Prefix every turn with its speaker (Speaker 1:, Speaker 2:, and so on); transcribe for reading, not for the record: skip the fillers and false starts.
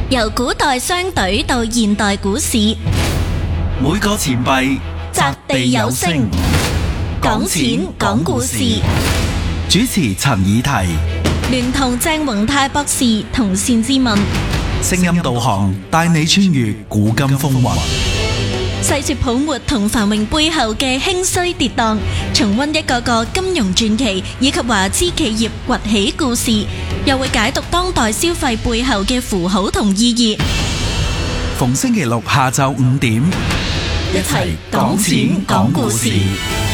Speaker 1: 由古代商隊到現代股市，
Speaker 2: 每個錢幣
Speaker 1: 擲地有聲，講錢講故事。
Speaker 2: 主持陳以提，
Speaker 1: 聯同鄭宏泰博士同單之問，
Speaker 2: 聲音導航帶你穿越古今風雲，
Speaker 1: 細說泡沫同繁榮背後嘅興衰跌宕，重溫一個個金融傳奇以及華資企業崛起故事，又會解讀當代消費背後嘅符號同意義。
Speaker 2: 逢星期六下晝5點，
Speaker 1: 一齊講錢講故事。